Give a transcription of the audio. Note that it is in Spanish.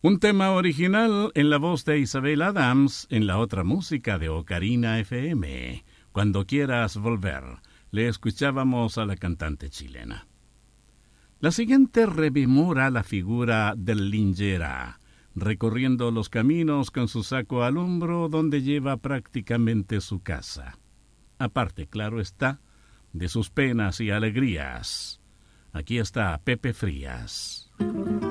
Un tema original en la voz de Isabel Adams, en la otra música de Ocarina FM. Cuando quieras volver, le escuchábamos a la cantante chilena. La siguiente rememora la figura del lingera, recorriendo los caminos con su saco al hombro donde lleva prácticamente su casa. Aparte, claro está, de sus penas y alegrías. Aquí está Pepe Frías.